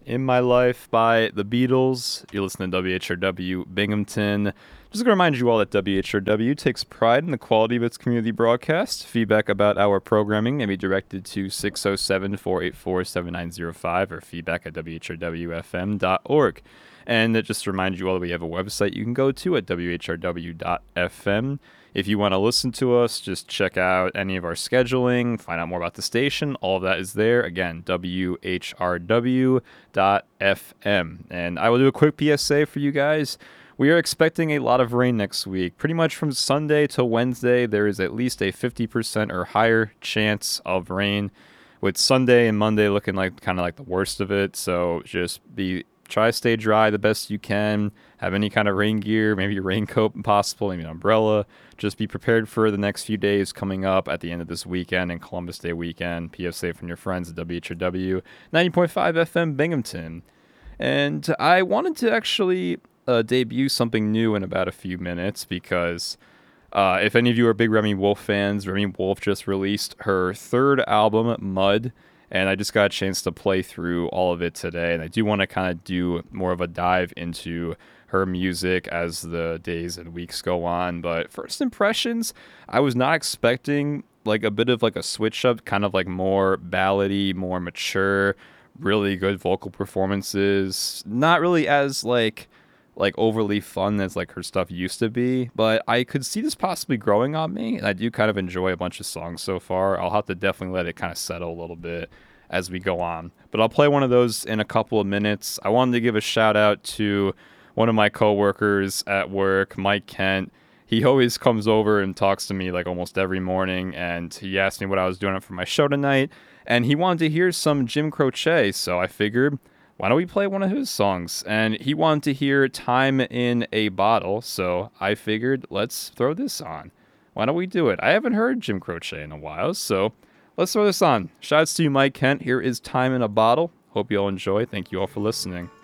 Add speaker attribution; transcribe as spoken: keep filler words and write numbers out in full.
Speaker 1: In My Life by The Beatles. You're listening to W H R W Binghamton. Just going to remind you all that W H R W takes pride in the quality of its community broadcast. Feedback about our programming may be directed to six oh seven, four eight four, seven nine oh five or feedback at w h r w f m dot org. And just to remind you all that we have a website you can go to at w h r w dot f m. If you want to listen to us, just check out any of our scheduling, find out more about the station. All of that is there. Again, w h r w dot f m. And I will do a quick P S A for you guys. We are expecting a lot of rain next week. Pretty much from Sunday to Wednesday, there is at least a fifty percent or higher chance of rain, with Sunday and Monday looking like kind of like the worst of it. So just be try to stay dry the best you can. Have any kind of rain gear, maybe a raincoat possible, maybe an umbrella. Just be prepared for the next few days coming up at the end of this weekend and Columbus Day weekend. P S A from your friends at W H R W ninety point five F M Binghamton. And I wanted to actually uh, debut something new in about a few minutes because uh, if any of you are big Remy Wolf fans, Remy Wolf just released her third album, Mud. And I just got a chance to play through all of it today. And I do want to kind of do more of a dive into her music as the days and weeks go on. But first impressions, I was not expecting like a bit of like a switch up, kind of like more ballady, more mature, really good vocal performances. Not really as like like overly fun as like her stuff used to be, but I could see this possibly growing on me, and I do kind of enjoy a bunch of songs so far. I'll have to definitely let it kind of settle a little bit as we go on, but I'll play one of those in a couple of minutes. I wanted to give a shout out to one of my coworkers at work, Mike Kent. He always comes over and talks to me like almost every morning, and he asked me what I was doing for my show tonight, and he wanted to hear some Jim Croce, so I figured, why don't we play one of his songs? And he wanted to hear Time in a Bottle, so I figured, let's throw this on. Why don't we do it? I haven't heard Jim Croce in a while, so let's throw this on. Shouts to you, Mike Kent. Here is Time in a Bottle. Hope you all enjoy. Thank you all for listening.